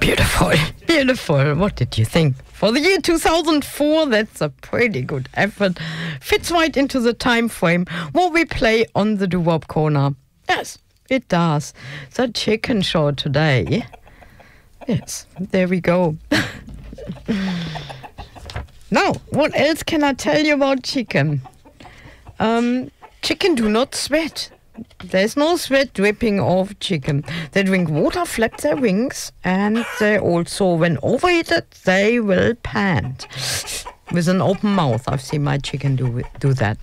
Beautiful, beautiful. What did you think? For the year 2004, that's a pretty good effort. Fits right into the time frame what we play on the doo-wop corner. Yes, it does. The chicken show today. Yes, there we go. Now, what else can I tell you about chicken? Chicken do not sweat. There's no sweat dripping off chicken. They drink water, flap their wings, and they also, when overheated, they will pant with an open mouth. I've seen my chicken do that.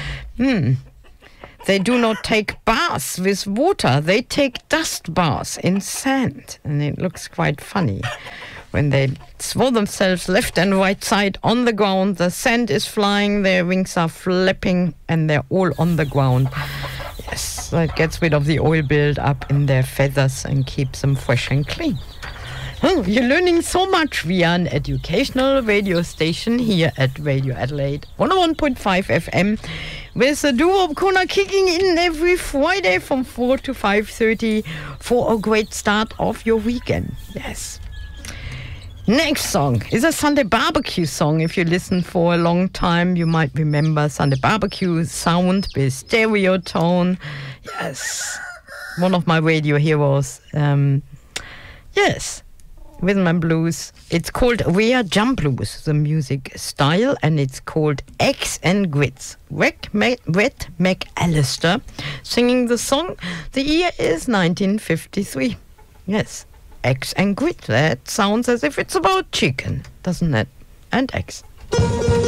They do not take baths with water. They take dust baths in sand, and it looks quite funny. When they throw themselves left and right side on the ground, the sand is flying, their wings are flapping, and they're all on the ground. Yes, that gets rid of the oil build-up in their feathers and keeps them fresh and clean. Oh, you're learning so much via an educational radio station here at Radio Adelaide 101.5 FM, with the doo-wop corner kicking in every Friday from 4 to 5:30 for a great start of your weekend. Yes. Next song is a Sunday barbecue song. If you listen for a long time, you might remember Sunday barbecue sound with stereo tone. Yes, one of my radio heroes. Yes, rhythm and blues. It's called Rare Jump Blues, the music style, and it's called Eggs and Grits. Rhett McAllister singing the song. The year is 1953. Yes. Eggs and grit. That sounds as if it's about chicken, doesn't it? And eggs.